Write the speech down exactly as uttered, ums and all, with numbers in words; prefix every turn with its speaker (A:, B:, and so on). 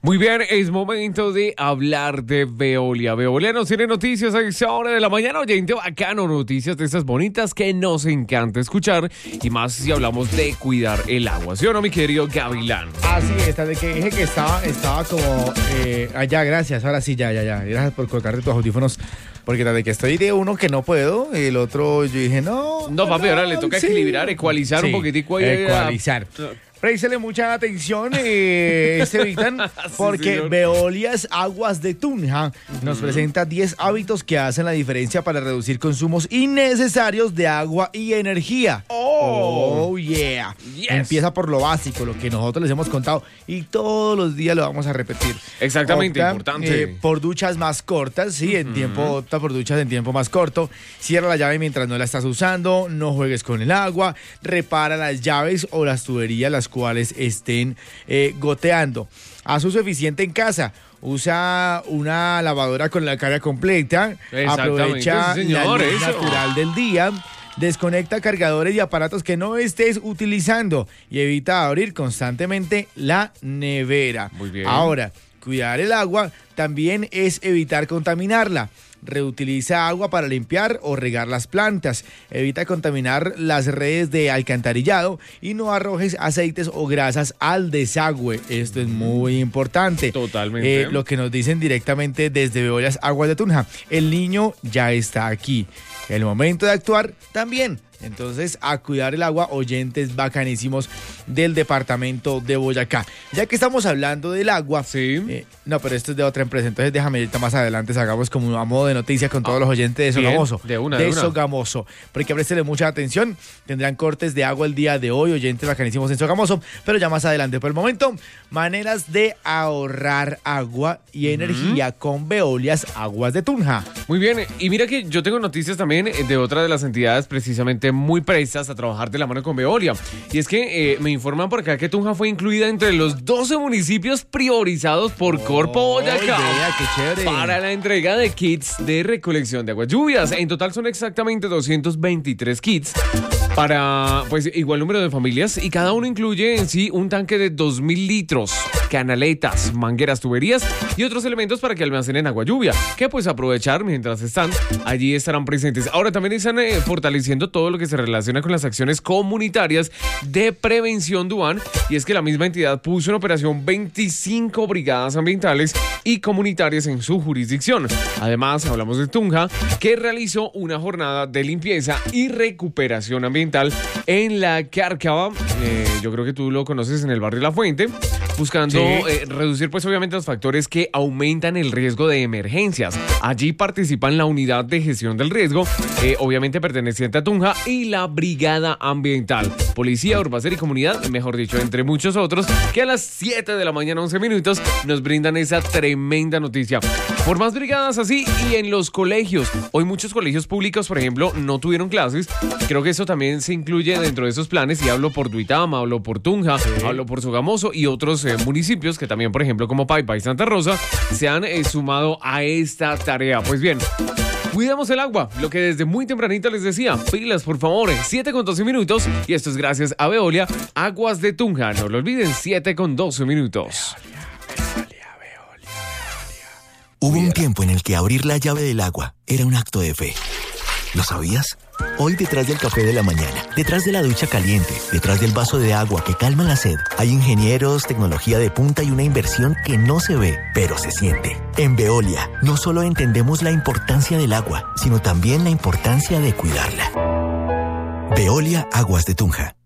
A: Muy bien, es momento de hablar de Veolia. Veolia nos tiene noticias a esta hora de la mañana, oyente bacano, noticias de esas bonitas que nos encanta escuchar, y más si hablamos de cuidar el agua, ¿sí o no, mi querido Gavilán?
B: Así es, de que dije que estaba, estaba como eh, allá, gracias, ahora sí, ya, ya, ya, gracias por colocarte tus audífonos, porque desde que estoy de uno que no puedo, el otro yo dije, no.
A: No, papi, ahora le toca
B: sí.
A: equilibrar, ecualizar
B: Sí,
A: un poquitico ahí.
B: ecualizar. Préstele mucha atención, eh, Estevitan, porque
A: sí,
B: Veolias Aguas de Tunja nos uh-huh. presenta diez hábitos que hacen la diferencia para reducir consumos innecesarios de agua y energía.
A: Oh,
B: oh yeah.
A: Yes.
B: Empieza por lo básico, lo que nosotros les hemos contado, y todos los días lo vamos a repetir.
A: Exactamente,
B: opta,
A: importante.
B: Eh, por duchas más cortas, sí, en uh-huh. tiempo, opta por duchas en tiempo más corto. Cierra la llave mientras no la estás usando, no juegues con el agua, repara las llaves o las tuberías, las cuales estén eh, goteando. Haz uso eficiente en casa. Usa una lavadora con la carga completa. Aprovecha
A: sí, señor,
B: la luz
A: eso.
B: natural del día. Desconecta cargadores y aparatos que no estés utilizando y evita abrir constantemente la nevera.
A: Muy bien.
B: Ahora, cuidar el agua también es evitar contaminarla. Reutiliza agua para limpiar o regar las plantas. Evita contaminar las redes de alcantarillado y no arrojes aceites o grasas al desagüe. Esto es muy importante.
A: Totalmente.
B: Eh, lo que nos dicen directamente desde Veolias Aguas de Tunja. El niño ya está aquí. El momento de actuar también. Entonces, a cuidar el agua, oyentes bacanísimos del departamento de Boyacá. Ya que estamos hablando del agua,
A: sí.
B: eh, no, pero esto es de otra empresa, entonces déjame ahorita más adelante sacamos como a modo de noticia con todos ah, los oyentes de Sogamoso.
A: Bien, de una,
B: de,
A: de una.
B: Sogamoso, porque préstele mucha atención, tendrán cortes de agua el día de hoy, oyentes bacanísimos en Sogamoso, pero ya más adelante. Por el momento, maneras de ahorrar agua y uh-huh. energía con Veolias Aguas de Tunja.
A: Muy bien, y mira que yo tengo noticias también de otra de las entidades precisamente muy prestas a trabajar de la mano con Veolia. Y es que eh, me informan por acá que Tunja fue incluida entre los doce municipios priorizados por oh, Corpo Boyacá
B: idea, qué chévere.
A: para la entrega de kits de recolección de aguas lluvias. En total son exactamente doscientos veintitrés kits para pues igual número de familias, y cada uno incluye en sí un tanque de dos mil litros, canaletas, mangueras, tuberías y otros elementos para que almacenen agua lluvia, que pues aprovechar mientras están allí estarán presentes. Ahora también están eh, fortaleciendo todo lo que se relaciona con las acciones comunitarias de prevención DUAN, y es que la misma entidad puso en operación veinticinco brigadas ambientales y comunitarias en su jurisdicción. Además, hablamos de Tunja, que realizó una jornada de limpieza y recuperación ambiental en la Cárcava, eh, yo creo que tú lo conoces, en el barrio La Fuente, buscando sí. eh, reducir pues obviamente los factores que aumentan el riesgo de emergencias. Allí participan la unidad de gestión del riesgo, eh, obviamente perteneciente a Tunja, y la brigada ambiental, policía, Urbacer y comunidad, mejor dicho, entre muchos otros, que a las siete de la mañana, once minutos, nos brindan esa tremenda noticia. Por más brigadas así, y en los colegios, hoy muchos colegios públicos, por ejemplo, no tuvieron clases. Creo que eso también se incluye dentro de esos planes, y hablo por Duitama, hablo por Tunja, sí. hablo por Sogamoso y otros eh, municipios que también, por ejemplo, como Paipa y Santa Rosa, se han eh, sumado a esta tarea. Pues bien, cuidemos el agua, lo que desde muy tempranito les decía. Pilas, por favor, siete con doce minutos, y esto es gracias a Veolia Aguas de Tunja. No lo olviden, siete con doce minutos.
B: Veolia, Veolia, Veolia.
C: Hubo un tiempo en el que abrir la llave del agua era un acto de fe. ¿Lo sabías? Hoy, detrás del café de la mañana, detrás de la ducha caliente, detrás del vaso de agua que calma la sed, hay ingenieros, tecnología de punta y una inversión que no se ve, pero se siente. En Veolia, no solo entendemos la importancia del agua, sino también la importancia de cuidarla. Veolia Aguas de Tunja.